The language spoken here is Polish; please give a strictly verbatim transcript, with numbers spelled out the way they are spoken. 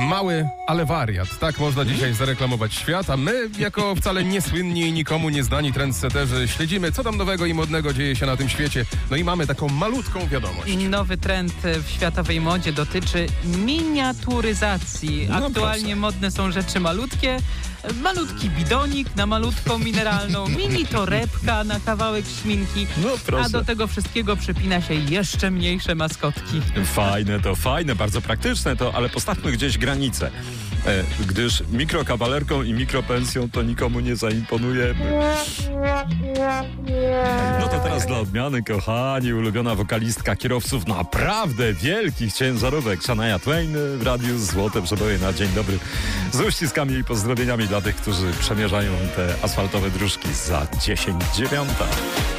Mały, ale wariat. Tak można dzisiaj zareklamować świat, a my, jako wcale niesłynni i nikomu nieznani trendseterzy, śledzimy, co tam nowego i modnego dzieje się na tym świecie. No i mamy taką malutką wiadomość. Nowy trend w światowej modzie dotyczy miniaturyzacji. No Aktualnie proszę. modne są rzeczy malutkie. Malutki bidonik na malutką mineralną, mini torebka na kawałek szminki, No proszę. a do tego wszystkiego przypina się jeszcze mniejsze maskotki. Fajne to, fajne, bardzo praktyczne to, ale postawmy gdzieś granicę. E, gdyż mikrokawalerką i mikropensją to nikomu nie zaimponujemy. No to teraz dla odmiany, kochani, ulubiona wokalistka kierowców naprawdę wielkich ciężarówek, Shania Twain w Radiu Złote Przeboje na dzień dobry. Z uściskami i pozdrowieniami dla tych, którzy przemierzają te asfaltowe dróżki za dziesięć dziewiąta.